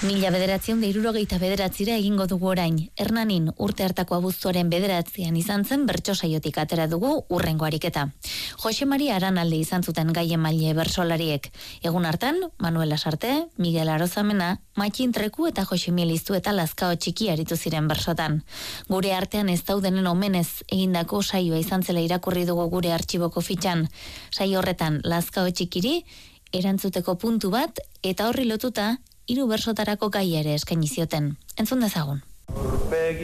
1969 egingo dugu orain. Hernanin urte hartako abuztuaren 9 izan zen bertso saiotik atera dugu hurrengo ariketa. Jose Maria Aranalde izan zuten gai emaile bertsolariek. Egun hartan, Manuel Lasarte, Miguel Arozamena, Matxin Treku eta Jose Mieliztu eta Lazkao Txiki aritu ziren bersotan. Gure artean ez daudenen omenez egindako saioa izan zela irakurri dugu gure artxiboko fitxan. Saio horretan Lazkao Txikiri erantzuteko puntu bat eta horri lotuta 3 bersotarako gaia ere eskaini zioten. Entzun dezagun.